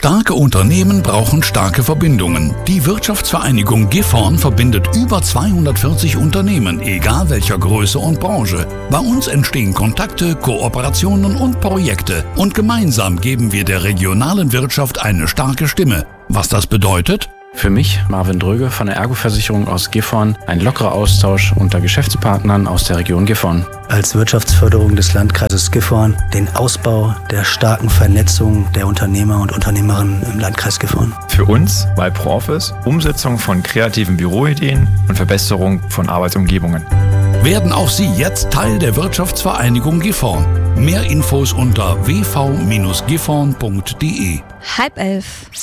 Starke Unternehmen brauchen starke Verbindungen. Die Wirtschaftsvereinigung Gifhorn verbindet über 240 Unternehmen, egal welcher Größe und Branche. Bei uns entstehen Kontakte, Kooperationen und Projekte. Und gemeinsam geben wir der regionalen Wirtschaft eine starke Stimme. Was das bedeutet? Für mich, Marvin Dröge von der Ergo-Versicherung aus Gifhorn, ein lockerer Austausch unter Geschäftspartnern aus der Region Gifhorn. Als Wirtschaftsförderung des Landkreises Gifhorn den Ausbau der starken Vernetzung der Unternehmer und Unternehmerinnen im Landkreis Gifhorn. Für uns bei ProOffice Umsetzung von kreativen Büroideen und Verbesserung von Arbeitsumgebungen. Werden auch Sie jetzt Teil der Wirtschaftsvereinigung Gifhorn. Mehr Infos unter wv-gifhorn.de. 10:30.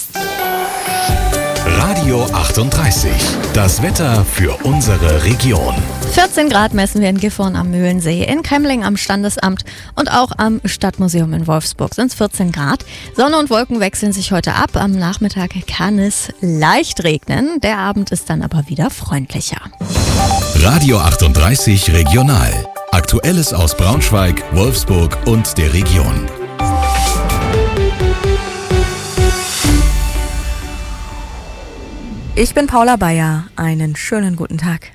Radio 38. Das Wetter für unsere Region. 14 Grad messen wir in Gifhorn am Mühlensee, in Kemmling am Standesamt und auch am Stadtmuseum in Wolfsburg sind es 14 Grad. Sonne und Wolken wechseln sich heute ab. Am Nachmittag kann es leicht regnen. Der Abend ist dann aber wieder freundlicher. Radio 38 Regional. Aktuelles aus Braunschweig, Wolfsburg und der Region. Ich bin Paula Bayer. Einen schönen guten Tag.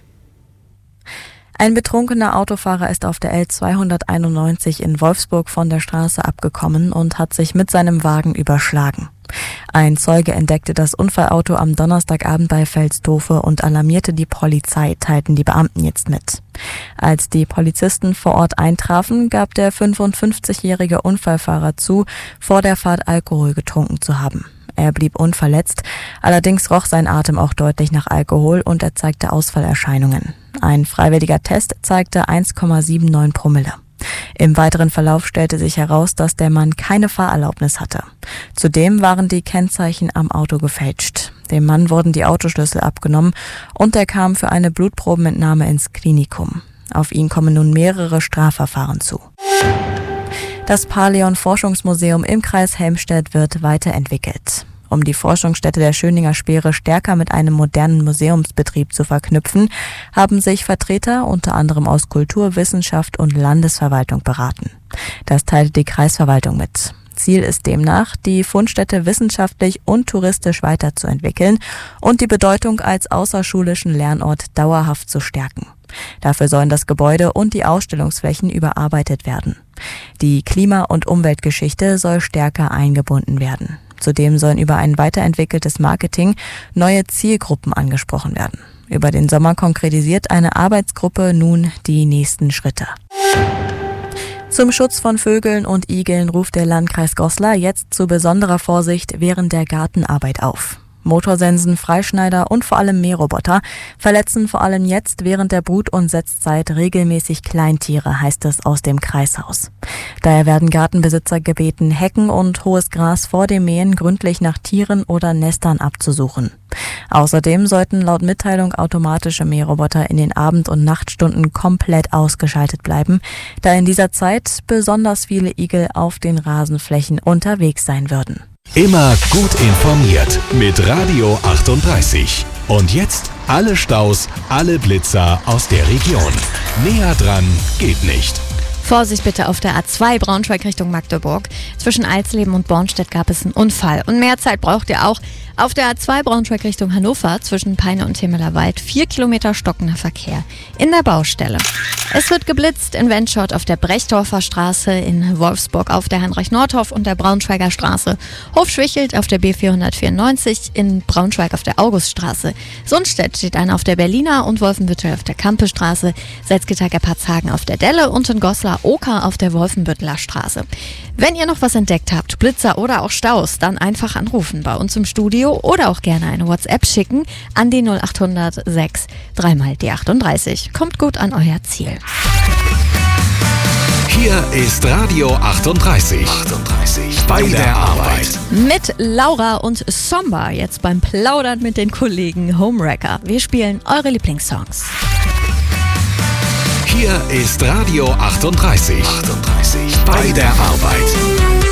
Ein betrunkener Autofahrer ist auf der L291 in Wolfsburg von der Straße abgekommen und hat sich mit seinem Wagen überschlagen. Ein Zeuge entdeckte das Unfallauto am Donnerstagabend bei Velsdorfe und alarmierte die Polizei, teilten die Beamten jetzt mit. Als die Polizisten vor Ort eintrafen, gab der 55-jährige Unfallfahrer zu, vor der Fahrt Alkohol getrunken zu haben. Er blieb unverletzt, allerdings roch sein Atem auch deutlich nach Alkohol und er zeigte Ausfallerscheinungen. Ein freiwilliger Test zeigte 1,79 Promille. Im weiteren Verlauf stellte sich heraus, dass der Mann keine Fahrerlaubnis hatte. Zudem waren die Kennzeichen am Auto gefälscht. Dem Mann wurden die Autoschlüssel abgenommen und er kam für eine Blutprobenentnahme ins Klinikum. Auf ihn kommen nun mehrere Strafverfahren zu. Das Paleon-Forschungsmuseum im Kreis Helmstedt wird weiterentwickelt. Um die Forschungsstätte der Schöninger Speere stärker mit einem modernen Museumsbetrieb zu verknüpfen, haben sich Vertreter unter anderem aus Kultur, Wissenschaft und Landesverwaltung beraten. Das teilte die Kreisverwaltung mit. Ziel ist demnach, die Fundstätte wissenschaftlich und touristisch weiterzuentwickeln und die Bedeutung als außerschulischen Lernort dauerhaft zu stärken. Dafür sollen das Gebäude und die Ausstellungsflächen überarbeitet werden. Die Klima- und Umweltgeschichte soll stärker eingebunden werden. Zudem sollen über ein weiterentwickeltes Marketing neue Zielgruppen angesprochen werden. Über den Sommer konkretisiert eine Arbeitsgruppe nun die nächsten Schritte. Zum Schutz von Vögeln und Igeln ruft der Landkreis Goslar jetzt zu besonderer Vorsicht während der Gartenarbeit auf. Motorsensen, Freischneider und vor allem Mähroboter verletzen vor allem jetzt während der Brut- und Setzzeit regelmäßig Kleintiere, heißt es aus dem Kreishaus. Daher werden Gartenbesitzer gebeten, Hecken und hohes Gras vor dem Mähen gründlich nach Tieren oder Nestern abzusuchen. Außerdem sollten laut Mitteilung automatische Mähroboter in den Abend- und Nachtstunden komplett ausgeschaltet bleiben, da in dieser Zeit besonders viele Igel auf den Rasenflächen unterwegs sein würden. Immer gut informiert mit Radio 38. Und jetzt alle Staus, alle Blitzer aus der Region. Näher dran geht nicht. Vorsicht bitte auf der A2 Braunschweig Richtung Magdeburg. Zwischen Alsleben und Bornstedt gab es einen Unfall. Und mehr Zeit braucht ihr auch auf der A2 Braunschweig Richtung Hannover zwischen Peine und Temelerwald. 4 Kilometer stockender Verkehr in der Baustelle. Es wird geblitzt in Wendschott auf der Brechdorfer Straße, in Wolfsburg auf der Heinrich-Nordhoff und der Braunschweiger Straße, Hofschwichelt auf der B494, in Braunschweig auf der Auguststraße. Sundstedt steht einer auf der Berliner und Wolfenbüttel auf der Kampestraße, Salzgitter-Gerpartshagen auf der Delle und in Goslar Oker auf der Wolfenbütteler Straße. Wenn ihr noch was entdeckt habt, Blitzer oder auch Staus, dann einfach anrufen bei uns im Studio oder auch gerne eine WhatsApp schicken an die 0800 6 3 die 38. Kommt gut an euer Ziel. Hier ist Radio 38. Bei der Arbeit. Mit Laura und Somba jetzt beim Plaudern mit den Kollegen Homewrecker. Wir spielen eure Lieblingssongs. Hier ist Radio 38. Bei der Arbeit.